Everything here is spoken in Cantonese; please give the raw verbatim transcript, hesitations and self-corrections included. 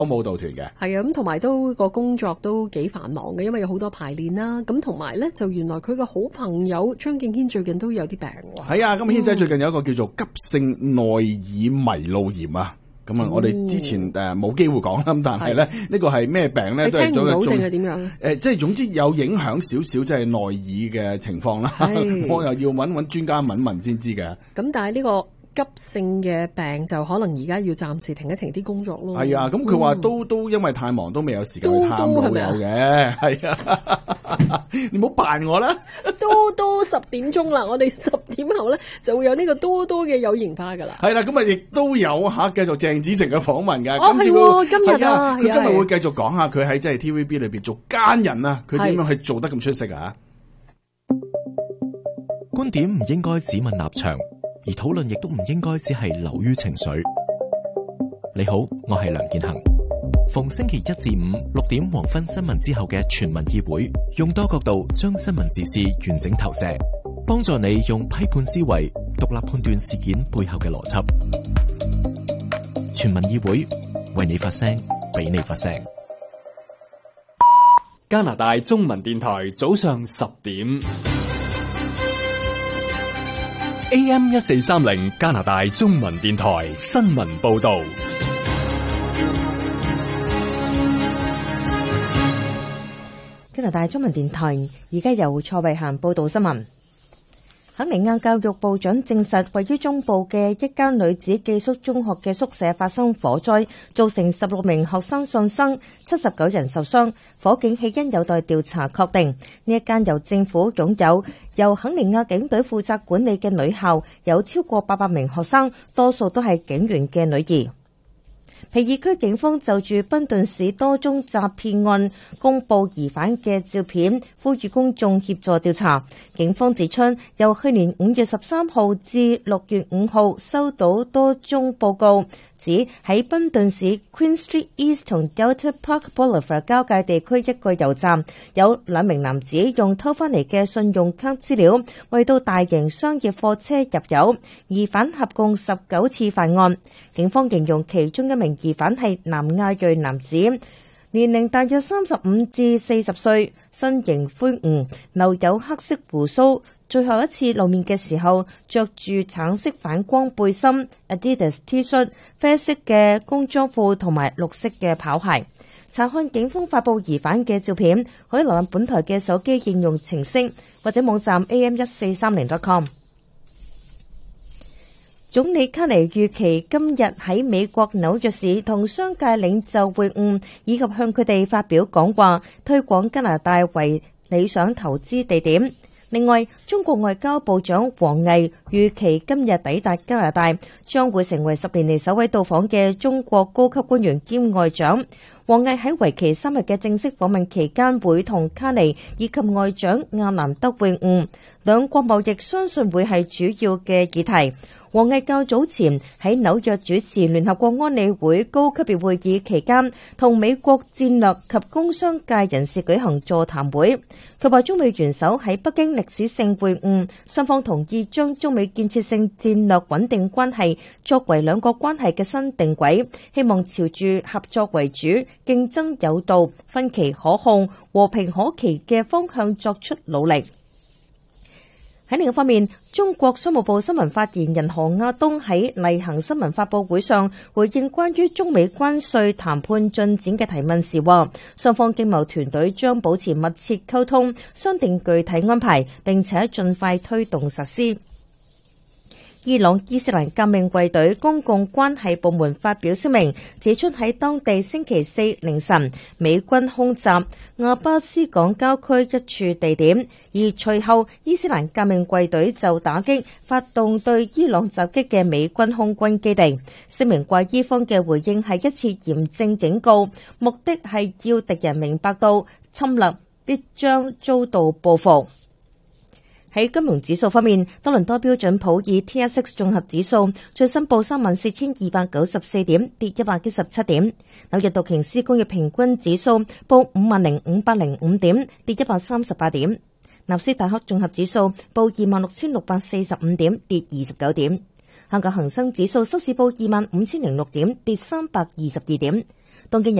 舞蹈團嘅。 係啊，咁同埋都個工作都幾繁忙嘅，因為有好多排練啦。咁同埋咧，就原來佢個好朋友張敬軒最近都有啲病喎。 係啊，咁軒仔最近有一個叫做急性內耳迷路炎啊。咁啊，我哋之前誒冇機會講啦，咁但係咧呢個係咩病咧？ 你聽唔到定係點點樣？誒、 呃，即係總之有影響少少，即係內耳嘅情況啦。我又要揾揾專家問問先知嘅。 咁但係呢個急性嘅病就可能而家要暫時停一停啲工作咯。 係啊，咁佢話都、嗯、都因為太忙，都未有時間去探老友嘅。係啊，你唔好扮我啦。 都都十點鐘啦，我哋十點後咧就會有呢個多多嘅有型趴噶啦。 係啦，咁啊亦都有吓繼續鄭子誠嘅訪問嘅。 哦，係今日啊， 佢今日會繼續講下佢喺即係 T V B 裏邊做奸人啊，佢點樣去做得咁出色啊？ 觀點唔應該只問立場，而討論亦都唔應該只係流於情緒。你好，我係梁健恒。逢星期一至五六點黃昏新聞之後嘅全民議會，用多角度將新聞時事完整投射，幫助你用批判思維獨立判斷事件背後嘅邏輯。全民議會，為你發聲，俾你發聲。 加拿大中文電台早上十點 A M 一四三零，加拿大中文電台新聞報道。 加拿大中文電台而家由蔡慧嫻報道新聞。肯尼亞教育部長證實，位於中部嘅一間女子寄宿中學嘅宿舍發生火災，造成十六名學生喪生，七十九人受傷。火警起因有待調查確定。呢一間由政府擁有、由肯尼亞警隊負責管理嘅女校，有超過八百名學生，多數都係警員嘅女兒。皮爾區警方就住賓頓市多宗詐騙案公佈疑犯嘅照片，呼籲公眾協助調查。警方指出，由去年五月十三號至六月五號收到多宗報告，指喺賓頓市 Queen Street East 同 Delta Park Boulevard 交界地區一個油站，有兩名男子用偷翻嚟嘅信用卡資料，為到大型商業貨車入油。疑犯合共十九次犯案。警方形容其中一名疑犯係南亞裔男子，年齡大約三十五至四十歲，身形魁梧，留有黑色鬍鬚。最後一次露面嘅時候，着住橙色反光背心、Adidas T 恤、啡色嘅工裝褲同埋綠色嘅跑鞋。查看警方發布疑犯嘅照片，可以瀏覽本台嘅手機應用程式或者網站 A M 一四三零 dot com。總理卡尼預期今日喺美國紐約市同商界領袖會晤，以及向佢哋發表講話，推廣加拿大為理想投資地點。另外，中國外交部長王毅預期今日抵達加拿大，將會成為十年嚟首位到訪嘅中國高級官員兼外長。王毅喺為期三日嘅正式訪問期間，會同卡尼以及外長亞南德會晤，兩國貿易相信會係主要嘅議題。王毅較早前喺紐約主持聯合國安理會高級別會議期間，同美國戰略及工商界人士舉行座談會。佢話中美元首喺北京歷史性會晤，雙方同意將中美建設性戰略穩定關係作為兩國關係嘅新定軌，希望朝住合作為主、競爭有道、分歧可控、和平可期嘅方向作出努力。喺另一方面，中國商務部新聞發言人何亞東喺例行新聞發佈會上回應關於中美關稅談判進展嘅提問時話，雙方經貿團隊將保持密切溝通，商定具體安排，並且盡快推動實施。伊朗伊斯蘭革命衛隊公共關係部門發表聲明，指出喺當地星期四凌晨，美軍空襲阿巴斯港郊區一處地點，而隨後伊斯蘭革命衛隊就打擊發動對伊朗襲擊嘅美軍空軍基地。聲明話，伊方嘅回應係一次嚴正警告，目的係要敵人明白到侵略必將遭到報復。喺金融指數方面，多倫多標準普爾 T S X 綜合指數最新報三萬四千二百九十四點，跌一百一十七點。紐約道瓊斯工業平均指數報五萬零五百零五點，跌一百三十八點。納斯達克綜合指數報二萬六千六百四十五點，跌二十九點。香港恒生指數收市報二萬五千零六點，跌三百二十二點。 東京